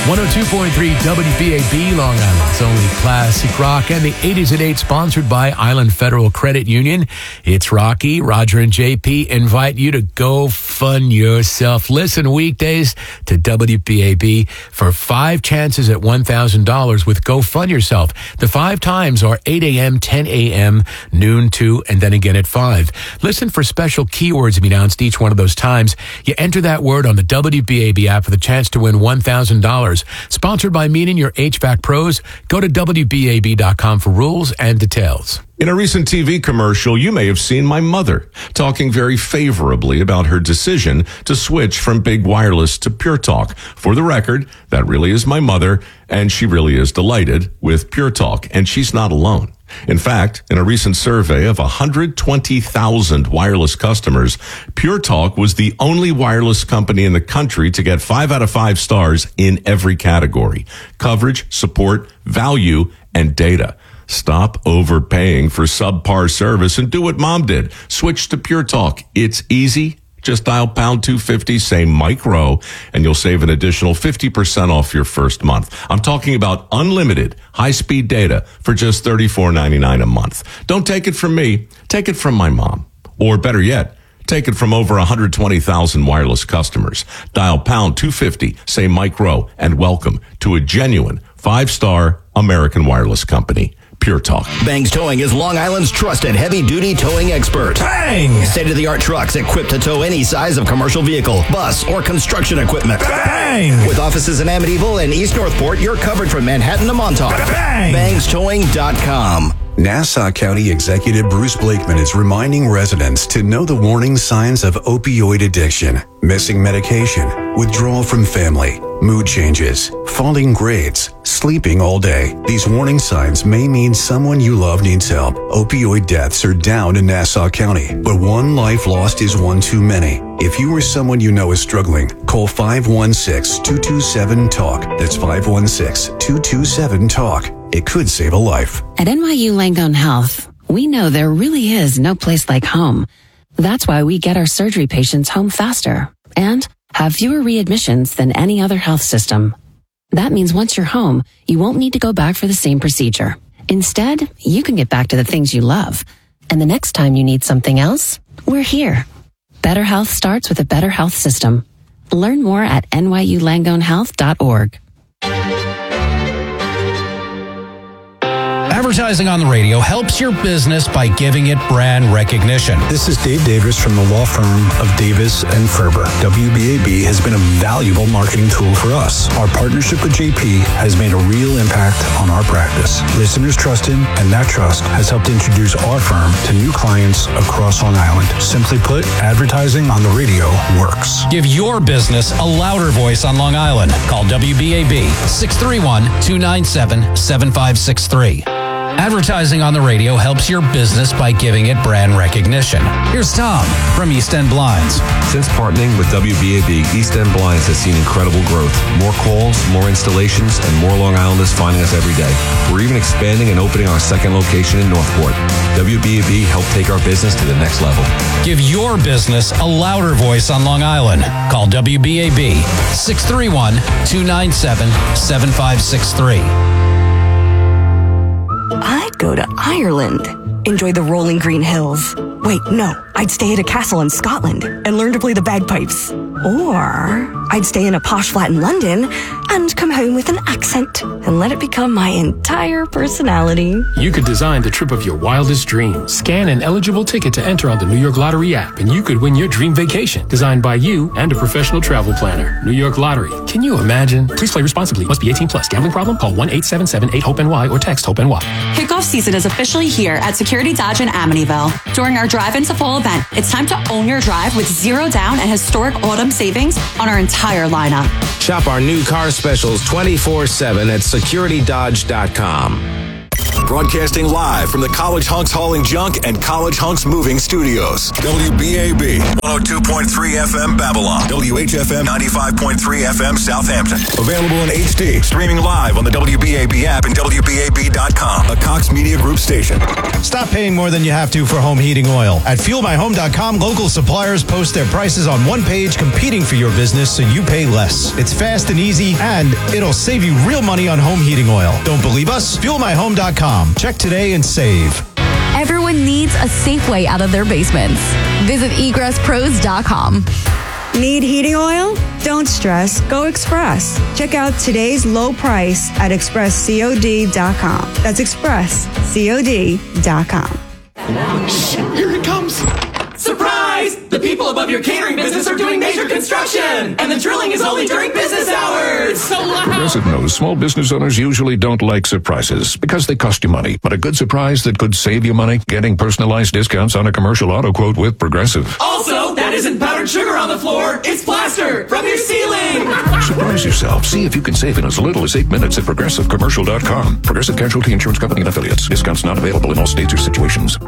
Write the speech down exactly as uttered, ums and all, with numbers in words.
one oh two point three W B A B, Long Island's only classic rock, and the eighties at eight, sponsored by Island Federal Credit Union. It's Rocky, Roger, and J P invite you to go fun yourself. Listen weekdays to W B A B for five chances at one thousand dollars with Go Fun Yourself. The five times are eight a.m., ten a.m., noon, two, and then again at five. Listen for special keywords to be announced each one of those times. You enter that word on the W B A B app for the chance to win one thousand dollars. Sponsored by Meaning Your H V A C Pros. Go to W B A B dot com for rules and details. In a recent T V commercial, you may have seen my mother talking very favorably about her decision to switch from Big Wireless to Pure Talk. For the record, that really is my mother, and she really is delighted with Pure Talk, and she's not alone. In fact, in a recent survey of one hundred twenty thousand wireless customers, Pure Talk was the only wireless company in the country to get five out of five stars in every category: coverage, support, value, and data. Stop overpaying for subpar service and do what Mom did. Switch to Pure Talk. It's easy. Just dial pound two fifty, say Mike Rowe, and you'll save an additional fifty percent off your first month. I'm talking about unlimited high-speed data for just thirty-four ninety-nine a month. Don't take it from me. Take it from my mom. Or better yet, take it from over one hundred twenty thousand wireless customers. Dial pound two fifty, say Mike Rowe, and welcome to a genuine five-star American wireless company. Pure Talk. Bangs Towing is Long Island's trusted heavy-duty towing expert. Bang! State-of-the-art trucks equipped to tow any size of commercial vehicle, bus, or construction equipment. Bang! With offices in Amityville and East Northport, you're covered from Manhattan to Montauk. Bang! bangs towing dot com. Nassau County Executive Bruce Blakeman is reminding residents to know the warning signs of opioid addiction: missing medication, withdrawal from family, mood changes, falling grades, sleeping all day. These warning signs may mean someone you love needs help. Opioid deaths are down in Nassau County, but one life lost is one too many. If you or someone you know is struggling, call five one six, two two seven, talk. That's five one six, two two seven, talk. It could save a life. At N Y U Langone Health, we know there really is no place like home. That's why we get our surgery patients home faster and have fewer readmissions than any other health system. That means once you're home, you won't need to go back for the same procedure. Instead, you can get back to the things you love. And the next time you need something else, we're here. Better health starts with a better health system. Learn more at N Y U langone health dot org. Advertising on the radio helps your business by giving it brand recognition. This is Dave Davis from the law firm of Davis and Ferber. W B A B has been a valuable marketing tool for us. Our partnership with J P has made a real impact on our practice. Listeners trust him, and that trust has helped introduce our firm to new clients across Long Island. Simply put, advertising on the radio works. Give your business a louder voice on Long Island. Call W B A B six three one, two nine seven, seven five six three. Advertising on the radio helps your business by giving it brand recognition. Here's Tom from East End Blinds. Since partnering with W B A B, East End Blinds has seen incredible growth. More calls, more installations, and more Long Islanders finding us every day. We're even expanding and opening our second location in Northport. W B A B helped take our business to the next level. Give your business a louder voice on Long Island. Call W B A B six three one, two nine seven, seven five six three. I'd go to Ireland. Enjoy the rolling green hills. Wait, no. I'd stay at a castle in Scotland and learn to play the bagpipes. Or I'd stay in a posh flat in London and come home with an accent and let it become my entire personality. You could design the trip of your wildest dreams. Scan an eligible ticket to enter on the New York Lottery app, and you could win your dream vacation, designed by you and a professional travel planner. New York Lottery. Can you imagine? Please play responsibly. Must be eighteen plus. Gambling problem? Call one eight seven seven, eight, hope N Y or text HOPE-N Y. Kickoff season is officially here at Security Dodge in Amityville. During our Drive Into Fall event, it's time to own your drive with zero down and historic autumn savings on our entire lineup. Shop our new car specials twenty-four seven at security dodge dot com. Broadcasting live from the College Hunks Hauling Junk and College Hunks Moving Studios. W B A B, one oh two point three F M Babylon. W H F M ninety-five point three F M Southampton. Available in H D. Streaming live on the W B A B app and W B A B dot com. A Cox Media Group station. Stop paying more than you have to for home heating oil. At fuel my home dot com, local suppliers post their prices on one page, competing for your business so you pay less. It's fast and easy, and it'll save you real money on home heating oil. Don't believe us? fuel my home dot com. Check today and save. Everyone needs a safe way out of their basements. Visit egress pros dot com. Need heating oil? Don't stress. Go Express. Check out today's low price at express cod dot com. That's express cod dot com. Shh, here it comes. Surprise! The people above your catering business are doing major construction, and the drilling is only during business hours. So loud. Progressive knows small business owners usually don't like surprises because they cost you money. But a good surprise that could save you money, getting personalized discounts on a commercial auto quote with Progressive. Also, that isn't powdered sugar on the floor. It's plaster from your ceiling. Surprise yourself. See if you can save in as little as eight minutes at progressive commercial dot com. Progressive Casualty Insurance Company and Affiliates. Discounts not available in all states or situations.